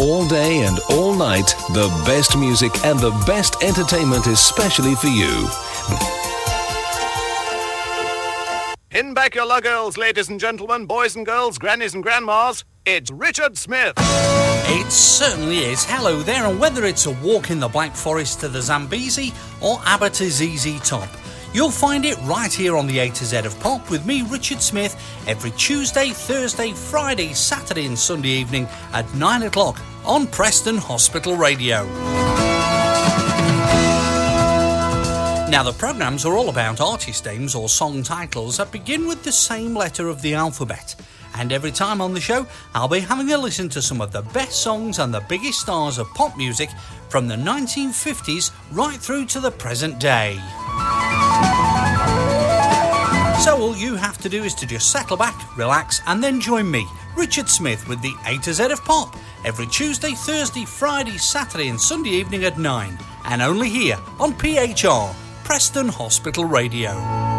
All day and all night, the best music and the best entertainment especially for you. In back your luggers, ladies and gentlemen, boys and girls, grannies and grandmas, it's Richard Smith. It certainly is. Hello there, and whether it's a walk in the Black Forest to the Zambezi or Abbott ZZ Top, you'll find it right here on the A to Z of Pop with me, Richard Smith, every Tuesday, Thursday, Friday, Saturday and Sunday evening at 9 o'clock on Preston Hospital Radio. Now, the programmes are all about artist names or song titles that begin with the same letter of the alphabet. And every time on the show, I'll be having a listen to some of the best songs and the biggest stars of pop music from the 1950s right through to the present day. So all you have to do is to just settle back, relax, and then join me, Richard Smith, with the A to Z of Pop, every Tuesday, Thursday, Friday, Saturday and Sunday evening at 9, and only here on PHR, Preston Hospital Radio.